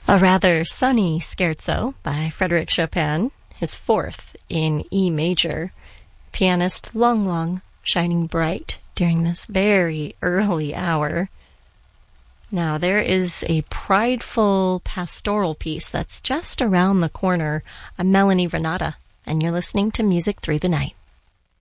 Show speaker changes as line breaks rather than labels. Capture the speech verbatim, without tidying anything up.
A rather sunny scherzo by Frédéric Chopin, his fourth in E major. Pianist Lung Lung shining bright during this very early hour. Now, there is a prideful pastoral piece that's just around the corner. I'm Melanie Renata, and you're listening to Music Through the Night.